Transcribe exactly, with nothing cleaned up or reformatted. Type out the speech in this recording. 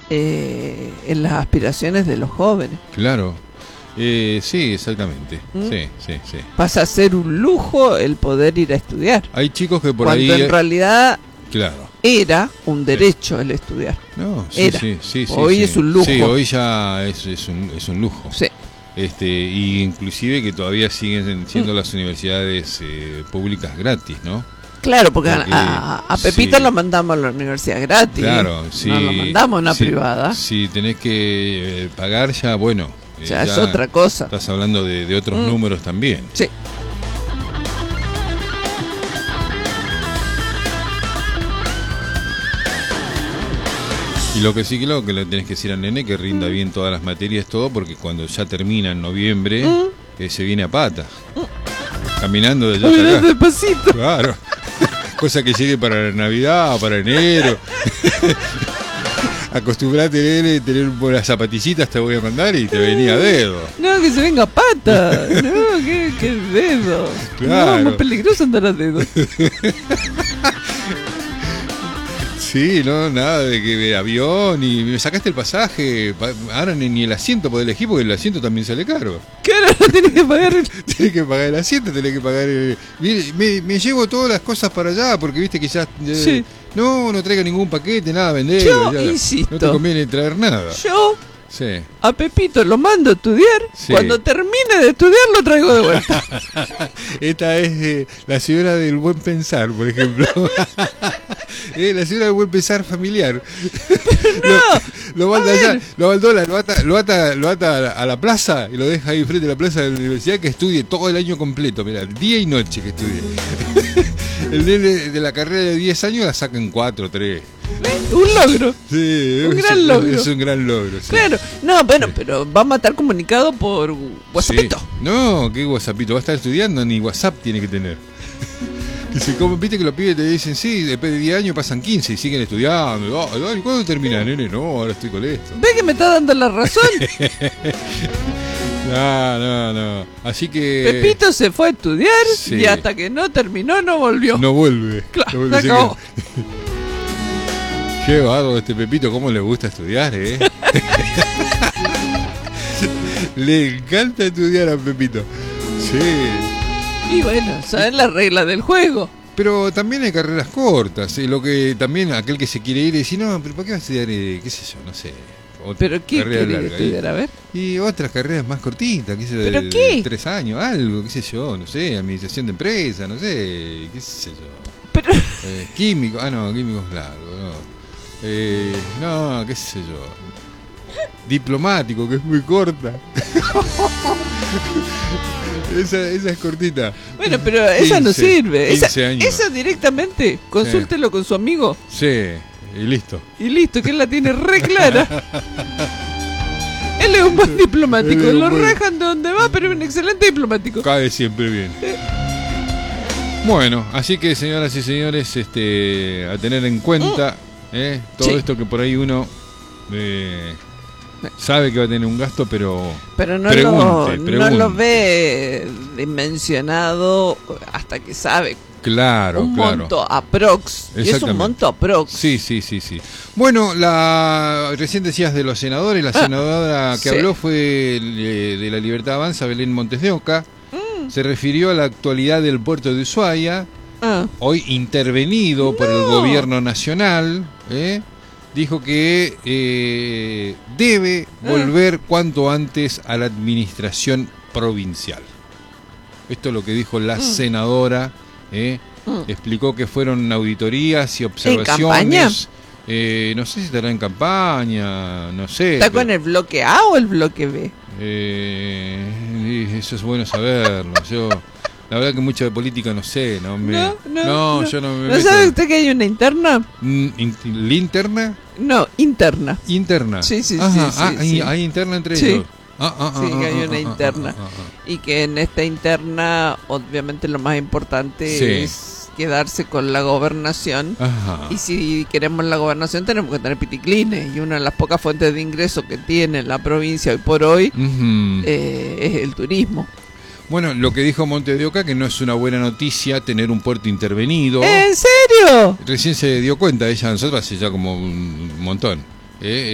eh, en las aspiraciones de los jóvenes. Claro. Eh, sí, exactamente. ¿Mm? Sí, sí, sí. Pasa a ser un lujo el poder ir a estudiar. Hay chicos que por cuando ahí... Cuando en realidad claro. era un derecho sí. el estudiar. No, sí, era. sí, sí, sí. Hoy sí. es un lujo. Sí, hoy ya es, es, un, es un lujo. Sí. Este, y inclusive que todavía siguen siendo mm. las universidades eh, públicas gratis, ¿no? Claro, porque, porque a, a Pepito sí. lo mandamos a la universidad gratis. Claro, sí. No lo mandamos a una sí, privada. Si tenés que eh, pagar ya, bueno. Eh, ya, ya es otra cosa. Estás hablando de, de otros mm. números también. Sí. Y lo que sí que lo que le tenés que decir al nene que rinda mm. bien todas las materias, todo, porque cuando ya termina en noviembre, mm. eh, se viene a pata. Mm. Caminando de allá hasta acá. Despacito. Claro. Cosa que llegue para la Navidad, para enero. Acostumbrate, nene, tener las zapatillitas te voy a mandar y te venía a dedo. No, que se venga a pata. No, que, que dedo. Claro. No, es peligroso andar a dedo. Sí, no, nada de que de avión y me sacaste el pasaje. Ahora ni, ni el asiento podés elegir porque el asiento también sale caro. Claro, no tenés que pagar. Tenés que pagar el asiento, tenés que pagar el... Me, me, me llevo todas las cosas para allá porque viste que ya... Eh, sí. No, no traiga ningún paquete, nada, vender. Yo ya, insisto. No te conviene traer nada. Yo sí. a Pepito lo mando a estudiar. Sí. Cuando termine de estudiar lo traigo de vuelta. Esta es eh, la señora del buen pensar, por ejemplo. eh, la señora del buen pensar familiar. No, lo, lo manda allá, lo abandona, lo ata, lo ata, lo ata a la, a la plaza y lo deja ahí frente a la plaza de la universidad que estudie todo el año completo, mirá, día y noche que estudie. El nene de la carrera de diez años la saca en cuatro, tres. Un logro. Sí, un es, gran es, logro. Es un gran logro. Sí. Claro. No, bueno, sí. pero vamos a estar comunicado por WhatsAppito. Sí. No, ¿qué WhatsAppito? Va a estar estudiando, ni WhatsApp tiene que tener. Dice, como viste que los pibes te dicen, sí, después de diez años pasan quince y siguen estudiando. Oh, ¿cuándo termina, nene? No, ahora estoy con esto. ¿Ve que me está dando la razón? No, no, no. Así que... Pepito se fue a estudiar sí. y hasta que no terminó no volvió. No vuelve. Claro, no vuelve, se acabó. Qué barro este Pepito, cómo le gusta estudiar, ¿eh? Le encanta estudiar a Pepito. Sí. Y bueno, saben las reglas del juego. Pero también hay carreras cortas. ¿eh? Lo que también aquel que se quiere ir y dice, no, pero ¿para qué va a estudiar? Eh, ¿Qué sé yo? No sé. ¿Pero qué quiere larga, estudiar? ¿eh? A ver. Y otras carreras más cortitas, qué sé yo, ¿Pero de, qué? de tres años, algo, qué sé yo, no sé, administración de empresa, no sé, qué sé yo. Pero... Eh, químico, ah no, químicos largos, no. Eh, no, qué sé yo. Diplomático, que es muy corta. esa, esa es cortita. Bueno, pero esa no sirve. Esa, años. esa directamente, consúltelo sí. con su amigo. Sí. Y listo. Y listo, que él la tiene re clara. Él es un buen diplomático. Lo buen... rajan de donde va, pero es un excelente diplomático. Cae siempre bien. Eh. Bueno, así que señoras y señores, este, a tener en cuenta mm. eh, todo sí. esto que por ahí uno eh, sabe que va a tener un gasto, pero pero no, pregunte, lo, pregunte. no lo ve dimensionado hasta que sabe. Claro, un claro. monto aprox. Y es un monto aprox. Sí, sí, sí, sí. Bueno, la recién decías de los senadores. La senadora ah, que sí. habló fue de, de la Libertad Avanza, Belén Montes de Oca. Mm. Se refirió a la actualidad del puerto de Ushuaia, ah. hoy intervenido no. por el gobierno nacional. ¿eh? Dijo que eh, debe ah. volver cuanto antes a la administración provincial. Esto es lo que dijo la mm. senadora. ¿Eh? Mm. Explicó que fueron auditorías y observaciones. Eh, no sé si estará en campaña, no sé. ¿Está pero, con el bloque A o el bloque B? Eh, eso es bueno saberlo. Yo, la verdad que mucho de política no sé. No, me, no, no, no, no. yo no me ¿No meto. sabe usted que hay una interna? ¿La interna? No, interna. ¿Interna? Sí, sí, Ajá, sí. Ah, sí, hay, sí. hay interna entre sí. ellos. Ah, ah, sí, ah, que hay ah, una ah, interna. ah, ah, ah. Y que en esta interna, obviamente, lo más importante sí. es quedarse con la gobernación. Ajá. Y si queremos la gobernación, tenemos que tener piticlines. Y una de las pocas fuentes de ingreso que tiene la provincia hoy por hoy uh-huh. eh, es el turismo. Bueno, lo que dijo Montes de Oca, que no es una buena noticia tener un puerto intervenido. ¿En serio? Recién se dio cuenta ella, nosotros hace ya como un montón. ¿eh?